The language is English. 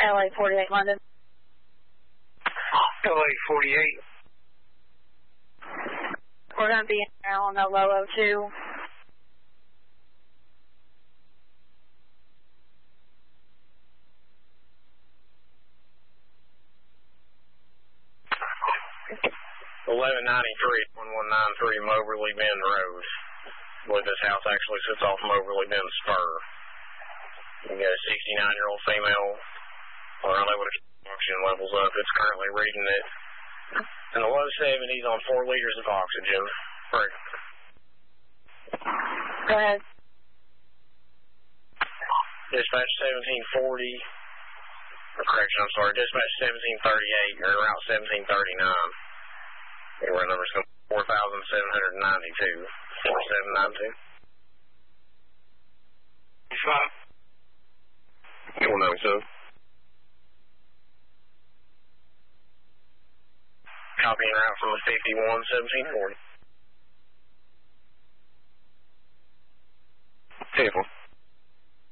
LA 48 London. LA 48. We're going to be now on the low 02. $1193 Moberly Bend Road. Where this house actually sits off Moberly Bend Spur. You got a 69-year-old female. We're unable to keep oxygen levels up. It's currently reading it in the low 70s on 4 liters of oxygen. Right. Go ahead. Dispatch 1740. Correction, I'm sorry. Dispatch 1738. You're in route 1739. Your number's 4,792. 4792. You'll know so. Copying route from the 51 1740.